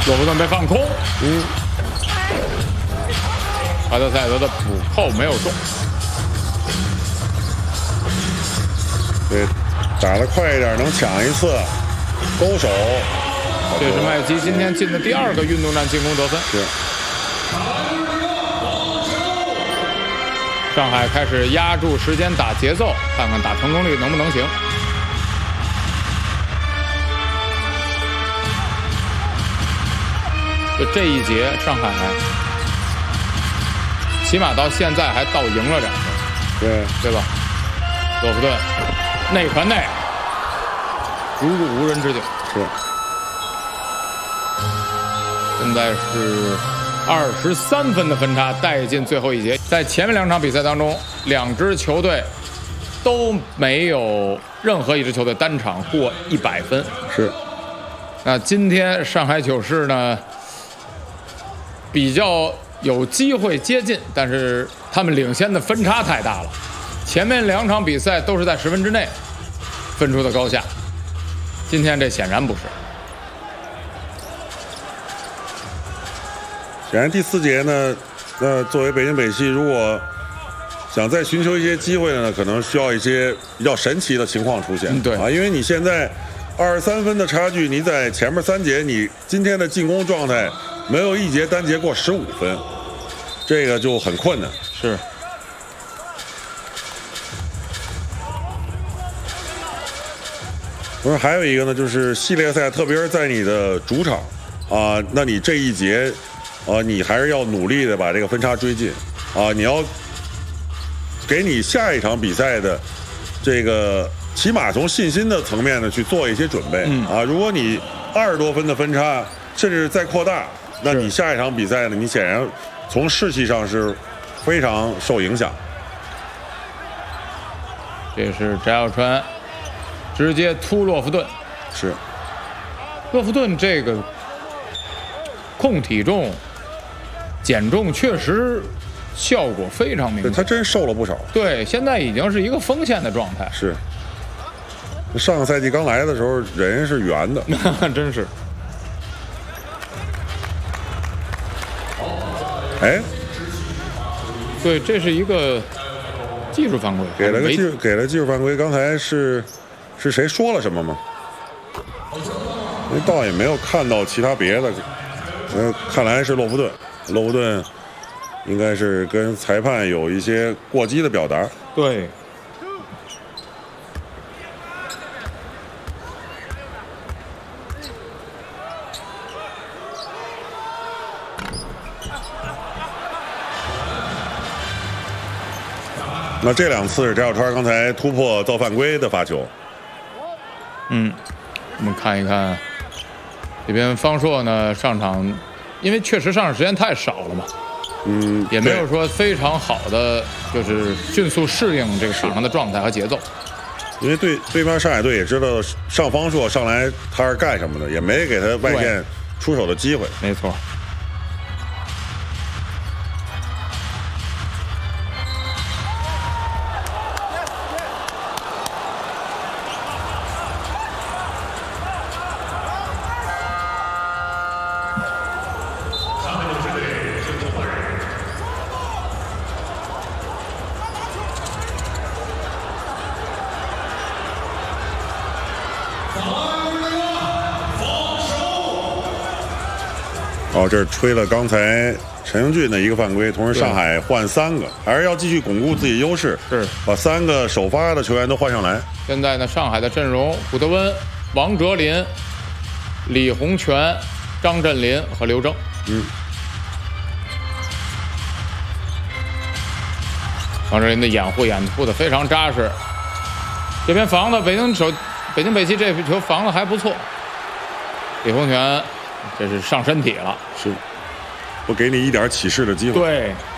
洛夫顿被放空。巴特塞德的补扣没有中。 对，打得快一点，能抢一次，勾手。 这是麦基今天进的第2个运动战进攻得分。 是。 上海开始压住时间打节奏，看看打成功率能不能行。就这一节，上海起码到现在还倒赢了2分，对吧？洛夫顿内传内，如入无人之境。 是。 现在是23分的分差，带进最后一节。在前面2场比赛当中，2支球队都没有任何一支球队单场过100分。 是。 那今天上海九世呢，比较有机会接近，但是他们领先的分差太大了。前面2场比赛都是在10分之内分出的高下，今天这显然不是。 显然第4节呢，作为北京北系，如果想再寻求一些机会呢，可能需要一些比较神奇的情况出现。 对啊，因为你现在23分的差距，你在前面3节，你今天的进攻状态没有一节单节过15分，这个就很困难。 是。 不是，还有一个呢，就是系列赛，特别是在你的主场啊，那你这一节。你还是要努力的把这个分差追进，你要给你下一场比赛的这个起码从信心的层面呢去做一些准备。如果你20多分的分差，甚至再扩大，那你下一场比赛呢，你显然从士气上是非常受影响。 这是翟小川直接突洛夫顿， 是洛夫顿这个控体重。减重确实效果非常明显， 他真瘦了不少。 对，现在已经是一个锋线的状态。 是，上个赛季刚来的时候人是圆的， 真是。 哎， 对，这是一个技术犯规， 给了技术犯规。刚才是谁说了什么吗？因为倒也没有看到其他别的，看来是洛夫顿。洛夫顿应该是跟裁判有一些过激的表达。 对。 那这2次是翟小川刚才突破造犯规的罚球。 我们看一看这边方硕呢上场。因为确实上场时间太少了嘛，也没有说非常好的，就是迅速适应这个场上的状态和节奏。 因为对面上海队也知道上方硕上来他是干什么的，也没给他外线出手的机会。 没错。 这是吹了刚才陈英俊的一个犯规，同时上海换3个，还是要继续巩固自己优势， 是把3个首发的球员都换上来。 现在呢，上海的阵容：古德温、王哲林、李洪权、张镇麟和刘铮。王哲林的掩护的非常扎实，这边防的北京北系这球防的还不错。李洪权这是上身体了， 是不给你一点起势的机会。 对。